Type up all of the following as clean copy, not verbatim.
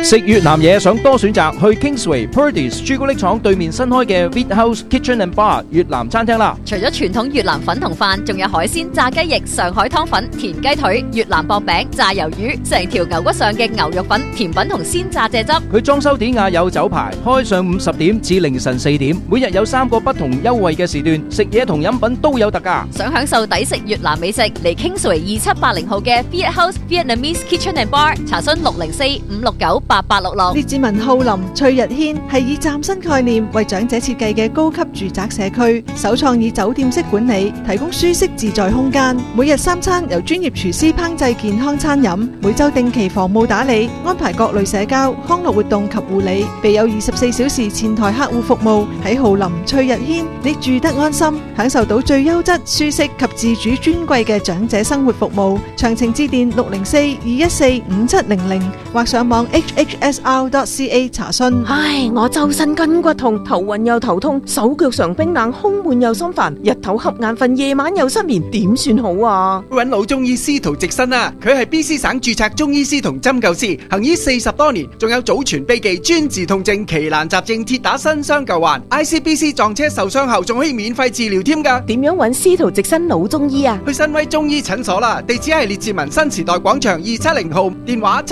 食越南嘢想多選擇，去 Kingsway、Purdey's 朱古力廠對面新開嘅 Vit House Kitchen and Bar 越南餐廳啦。 除咗傳統越南粉同飯，仲有海鮮、炸雞翼、上海湯粉、田雞腿、越南薄餅、炸魷魚，成條牛骨上嘅牛肉粉、甜品同鮮榨蔗汁。 佢裝修典雅有酒牌，開上午10點至凌晨4點，每日有3個不同優惠嘅時段，食嘢同飲品都有特價。 想享受抵食越南美食，嚟 Kingsway 2780號嘅 Vit House Vietnamese Kitchen and Bar， 查詢604-569-8866。 列治文浩林翠日軒係以嶄新概念為長者設計嘅高級住宅社區，首創以酒店式管理，提供舒適自在空間。每日3餐由專業廚師烹製健康餐飲，每週定期房務打理，安排各類社交、康樂活動及護理，備有24小時前台客戶服務。喺浩林翠日軒，你住得安心，享受到最優質、舒適及自主尊貴嘅長者生活服務。詳情致電604-214-5700或上網 hhsr.ca 查詢。 唉，我周身筋骨痛，頭暈又頭痛，手腳常冰冷，胸悶又心煩，日頭瞌眼瞓，夜晚又失眠，點算好啊？ 揾老中醫司徒直新啊，佢係 BC 省註冊中醫師同針灸師，行醫40多年，仲有祖傳秘技專治痛症、奇難雜症，鐵打新傷舊患。ICBC 撞車受傷後仲可以免費治療添㗎。 點樣揾司徒直新老中醫啊？ 去新威中醫診所啦，地址係列治文新時代廣場270號，電話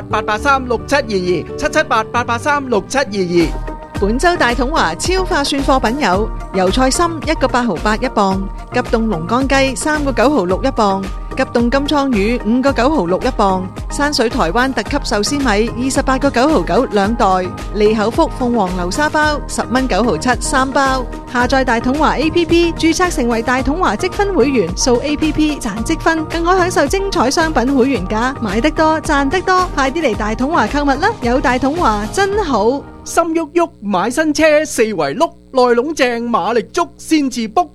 778-883-6722，778-883-6722。 本周大統華超划算貨品有油菜心1個8毫8一磅，急凍龍江雞3個9毫6一磅，急凍金倉魚5個9毫6一磅，山水台灣特級壽司米28個9毫9兩袋，利口福鳳凰流沙包10蚊9毫73包。下載大統華 APP， 註冊成為大統華積分會員，掃 APP 賺積分，更可享受精彩商品會員價，買得多賺得多，快啲嚟大統華購物啦！有大統華真好。 心喐喐買新車，四圍碌，內籠正馬力足先至 book。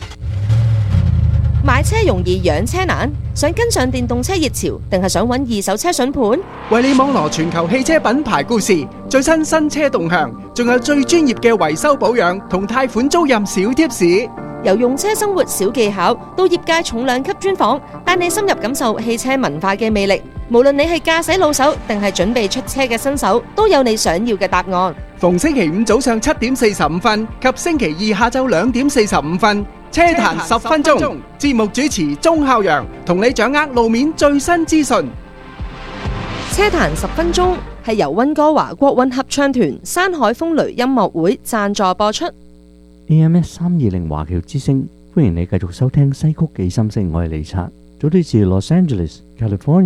買車容易養車難，想跟上電動車熱潮，定係想揾二手車筍盤？ 為你網羅全球汽車品牌故事，最新車動向，仲有最專業嘅維修保養同貸款租賃小貼士。 由用車生活小技巧到業界重量級專訪，帶你深入感受汽車文化嘅魅力。無論你係駕駛老手定係準備出車嘅新手，都有你想要嘅答案。 逢星期五早上7點45分及星期二下晝2點45分，車壇10分鐘，節目主持鐘孝陽同你掌握路面最新資訊。 車壇10分鐘係由溫哥華國韻合唱團山海風雷音樂會贊助播出。 AMS 320華僑之聲，歡迎你繼續收聽西曲記心聲，我係李察，早啲至 Los Angeles，California。